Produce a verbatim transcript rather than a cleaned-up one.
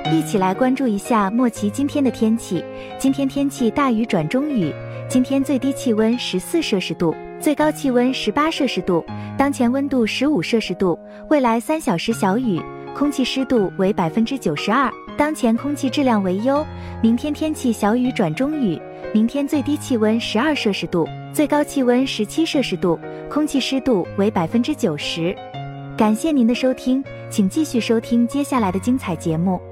一起来关注一下莫奇今天的天气。今天天气大雨转中雨，今天最低气温十四摄氏度，最高气温十八摄氏度，当前温度十五摄氏度，未来三小时小雨，空气湿度为百分之九十二，当前空气质量为优。明天天气小雨转中雨，明天最低气温十二摄氏度，最高气温十七摄氏度，空气湿度为百分之九十。感谢您的收听，请继续收听接下来的精彩节目。